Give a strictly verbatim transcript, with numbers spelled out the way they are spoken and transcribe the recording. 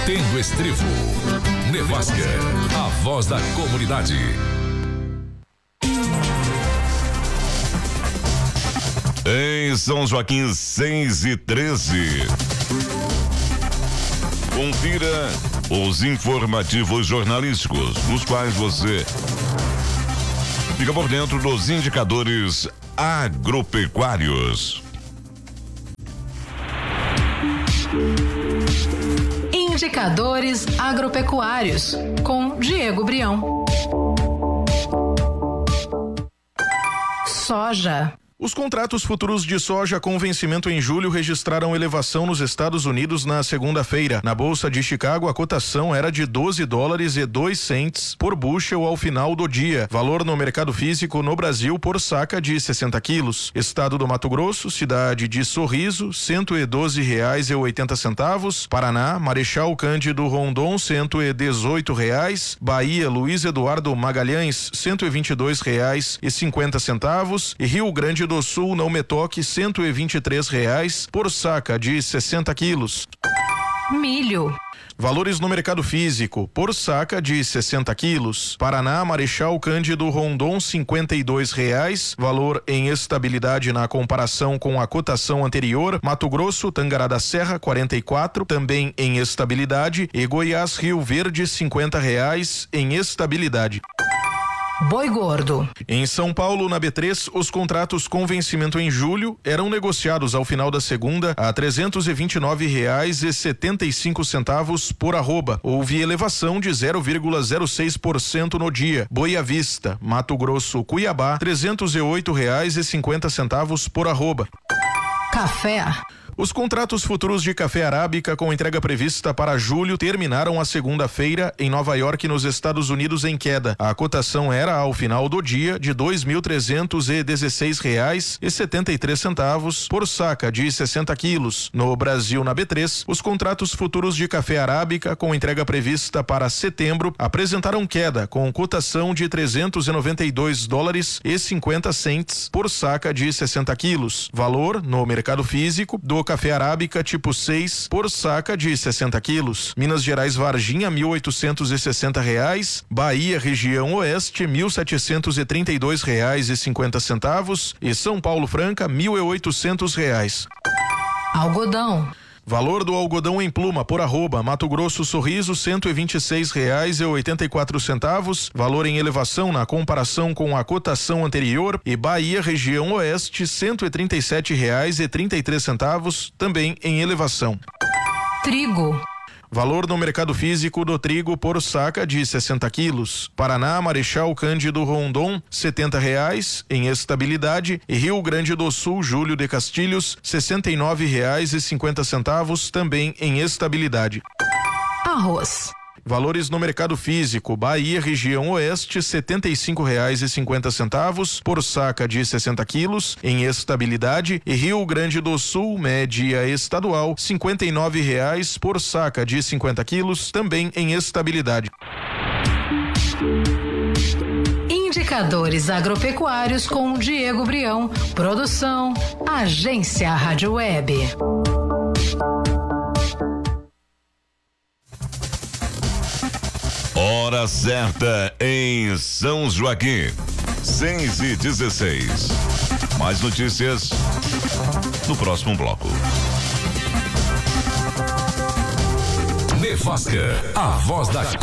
Batendo Estribo. Nevasca, a voz da comunidade. Em São Joaquim, seis e treze. Confira os informativos jornalísticos, nos quais você fica por dentro dos indicadores agropecuários. Indicadores agropecuários, com Diego Brião. Soja. Os contratos futuros de soja com vencimento em julho registraram elevação nos Estados Unidos na segunda-feira. Na Bolsa de Chicago, a cotação era de doze dólares e dois centes por bushel ao final do dia. Valor no mercado físico no Brasil por saca de sessenta quilos. Estado do Mato Grosso, cidade de Sorriso, cento e doze reais e oitenta centavos. Paraná, Marechal Cândido Rondon, cento e dezoito reais. Bahia, Luiz Eduardo Magalhães, cento e vinte e dois reais e cinquenta centavos. E Rio Grande do Sul, não me toque, cento e vinte e três reais por saca de sessenta quilos. Milho. Valores no mercado físico, por saca de sessenta quilos. Paraná, Marechal Cândido Rondon, cinquenta e dois reais. Valor em estabilidade na comparação com a cotação anterior. Mato Grosso, Tangará da Serra, quarenta e quatro, também em estabilidade. E Goiás, Rio Verde, cinquenta reais em estabilidade. Boi gordo. Em São Paulo, na B três, os contratos com vencimento em julho eram negociados ao final da segunda a trezentos e vinte e nove reais e setenta e cinco centavos por arroba. Houve elevação de zero vírgula zero seis por cento no dia. Boi à vista, Mato Grosso, Cuiabá, trezentos e oito reais e cinquenta centavos por arroba. Café. Os contratos futuros de café arábica com entrega prevista para julho terminaram a segunda-feira em Nova York, nos Estados Unidos, em queda. A cotação era, ao final do dia, de dois mil trezentos e dezesseis reais e setenta e três centavos por saca de sessenta quilos. No Brasil, na B três, os contratos futuros de café arábica com entrega prevista para setembro apresentaram queda, com cotação de trezentos e noventa e dois dólares e cinquenta centes por saca de sessenta quilos. Valor no mercado físico do café arábica tipo seis por saca de sessenta quilos. Minas Gerais, Varginha, mil oitocentos e sessenta reais. Bahia, região oeste, mil setecentos e trinta e dois reais e cinquenta centavos. E São Paulo, Franca, mil e oitocentos reais. Algodão. Valor do algodão em pluma por arroba, Mato Grosso, Sorriso, cento e vinte e seis reais e oitenta e quatro centavos. Valor em elevação na comparação com a cotação anterior. E Bahia, região oeste, cento e trinta e sete reais e trinta e três centavos, também em elevação. Trigo. Valor no mercado físico do trigo por saca de sessenta quilos. Paraná, Marechal Cândido Rondon, setenta reais em estabilidade. E Rio Grande do Sul, Júlio de Castilhos, sessenta e nove reais e cinquenta centavos, também em estabilidade. Arroz. Valores no mercado físico: Bahia, região oeste, setenta e cinco reais e cinquenta centavos por saca de sessenta quilos em estabilidade. E Rio Grande do Sul, média estadual, cinquenta e nove reais por saca de cinquenta quilos, também em estabilidade. Indicadores agropecuários com Diego Brião. Produção, Agência Rádio Web. Hora certa em São Joaquim, seis e dezesseis. Mais notícias no próximo bloco. Nevasca, a voz da